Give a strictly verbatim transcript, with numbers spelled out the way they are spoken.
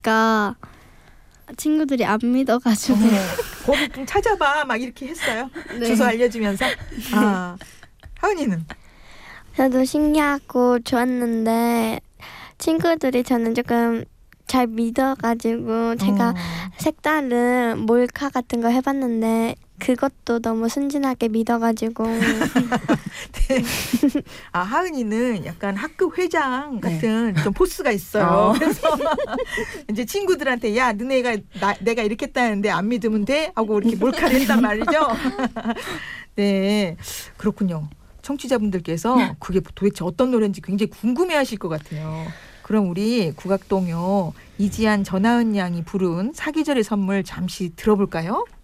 그러니까 친구들이 안 믿어가지고 번호 좀 찾아봐 막 이렇게 했어요. 네. 주소 알려주면서. 아, 하은이는? 저도 신기하고 좋았는데 친구들이 저는 조금 잘 믿어가지고 제가 어. 색다른 몰카 같은 거 해봤는데 그것도 너무 순진하게 믿어가지고 네. 아, 하은이는 약간 학급 회장 같은 좀 포스가 있어요. 어. 그래서 이제 친구들한테 야, 너네가 나, 내가 이렇게 했다는데 안 믿으면 돼? 하고 이렇게 몰카를 했단 말이죠. 네, 그렇군요. 청취자분들께서 그게 도대체 어떤 노래인지 굉장히 궁금해하실 것 같아요. 그럼 우리 국악동요 이지한 전하은 양이 부른 사계절의 선물 잠시 들어볼까요?